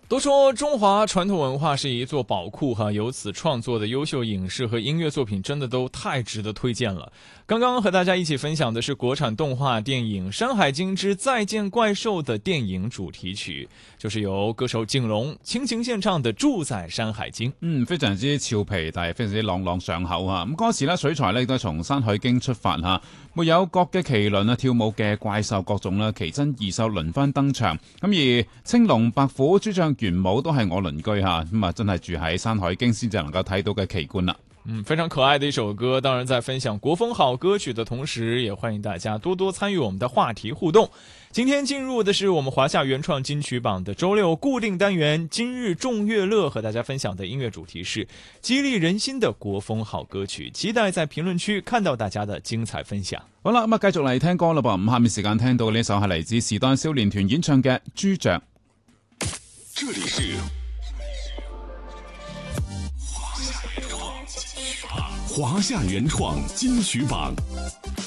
都说中华传统文化是一座宝库哈，由此创作的优秀影视和音乐作品真的都太值得推荐了。刚刚和大家一起分享的是国产动画电影《山海经之再见怪獸》的電影主題曲，就是由歌手景龍傾情獻唱的《住在山海經》。 非常之俏皮，但係非常之朗朗上口啊！咁歌詞咧水材咧亦都係從《山海經》出發嚇，沒有角嘅麒麟啊，跳舞嘅怪獸各種啦，奇珍異獸輪番登場。咁而青龍、白虎、朱雀、玄武都係我鄰居嚇，咁啊真係住喺《山海經》先至能夠睇到嘅奇觀啦。 非常可愛的一首歌。當然在分享國風好歌曲的同時，也歡迎大家多多參與我們的話題互動。今天進入的是我們華夏原創金曲榜的周六固定單元今日眾樂樂，和大家分享的音樂主題是激勵人心的國風好歌曲，期待在評論區看到大家的精彩分享。 好啦，咁啊繼續嚟聽歌啦噃，咁下面時間聽到嘅呢首係嚟自時代少年團演唱嘅《朱雀》。 這裡是華夏原創金曲榜。